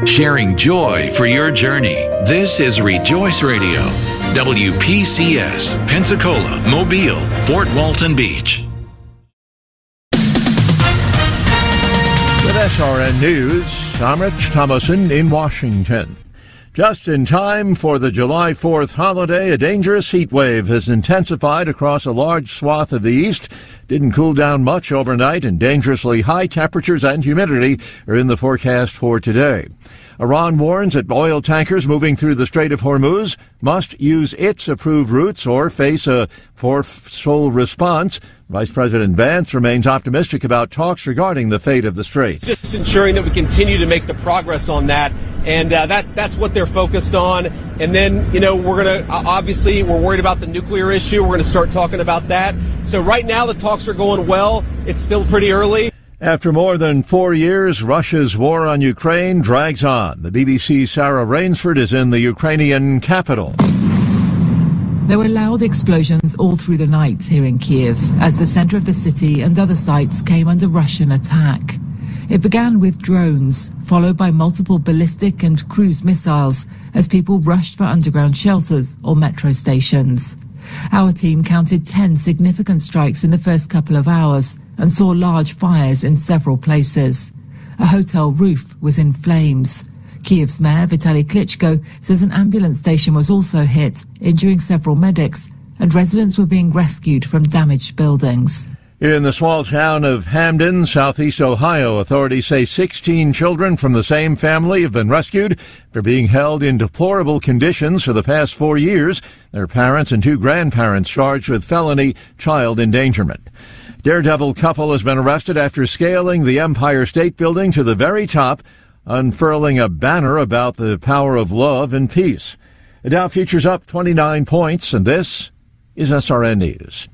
Sharing joy for your journey. This is Rejoice Radio. WPCS, Pensacola, Mobile, Fort Walton Beach. With SRN News, I'm Rich Thomason in Washington. Just in time for the July 4th holiday, a dangerous heat wave has intensified across a large swath of the east. Didn't cool down much overnight, and dangerously high temperatures and humidity are in the forecast for today. Iran warns that oil tankers moving through the Strait of Hormuz must use its approved routes or face a forceful response. Vice President Vance remains optimistic about talks regarding the fate of the strait. Just ensuring that we continue to make the progress on that, and that's what they're focused on. And then, we're going to, obviously, we're worried about the nuclear issue. We're going to start talking about that. So right now the talks are going well. It's still pretty early. After more than 4 years, Russia's war on Ukraine drags on. The BBC's Sarah Rainsford is in the Ukrainian capital. There were loud explosions all through the night here in Kiev as the center of the city and other sites came under Russian attack. It began with drones, followed by multiple ballistic and cruise missiles as people rushed for underground shelters or metro stations. Our team counted 10 significant strikes in the first couple of hours and saw large fires in several places. A hotel roof was in flames. Kiev's mayor, Vitaly Klitschko, says an ambulance station was also hit, injuring several medics, and residents were being rescued from damaged buildings. In the small town of Hamden, southeast Ohio, authorities say 16 children from the same family have been rescued after being held in deplorable conditions for the past 4 years. Their parents and 2 grandparents charged with felony child endangerment. Daredevil couple has been arrested after scaling the Empire State Building to the very top, unfurling a banner about the power of love and peace. The Dow futures up 29 points, and this is SRN News.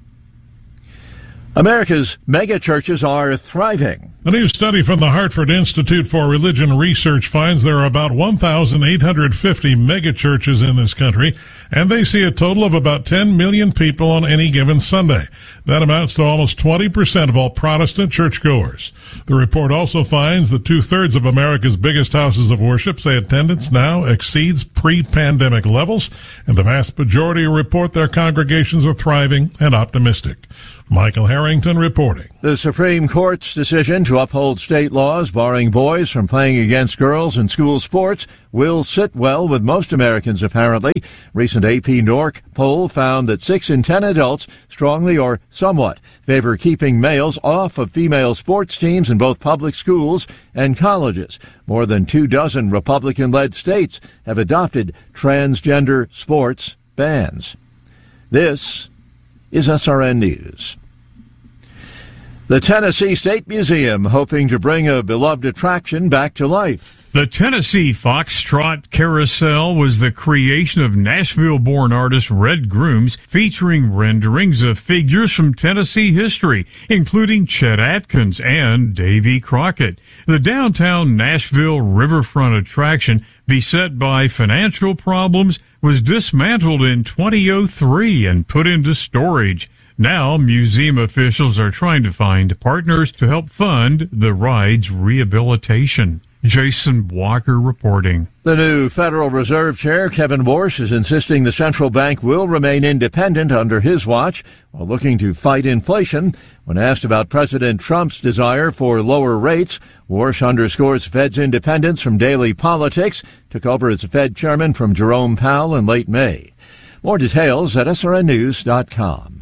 America's megachurches are thriving. A new study from the Hartford Institute for Religion Research finds there are about 1,850 megachurches in this country, and they see a total of about 10 million people on any given Sunday. That amounts to almost 20% of all Protestant churchgoers. The report also finds that 2/3 of America's biggest houses of worship say attendance now exceeds pre-pandemic levels, and the vast majority report their congregations are thriving and optimistic. Michael Harrington reporting. The Supreme Court's decision to uphold state laws barring boys from playing against girls in school sports will sit well with most Americans, apparently. Recent AP NORC poll found that 6 in 10 adults strongly or somewhat favor keeping males off of female sports teams in both public schools and colleges. More than 24 Republican-led states have adopted transgender sports bans. This is SRN News. The Tennessee State Museum hoping to bring a beloved attraction back to life. The Tennessee Foxtrot Carousel was the creation of Nashville-born artist Red Grooms, featuring renderings of figures from Tennessee history, including Chet Atkins and Davy Crockett. The downtown Nashville riverfront attraction, beset by financial problems, was dismantled in 2003 and put into storage. Now, museum officials are trying to find partners to help fund the ride's rehabilitation. Jason Walker reporting. The new Federal Reserve Chair, Kevin Warsh, is insisting the central bank will remain independent under his watch while looking to fight inflation. When asked about President Trump's desire for lower rates, Warsh underscores Fed's independence from daily politics, took over as Fed chairman from Jerome Powell in late May. More details at srnnews.com.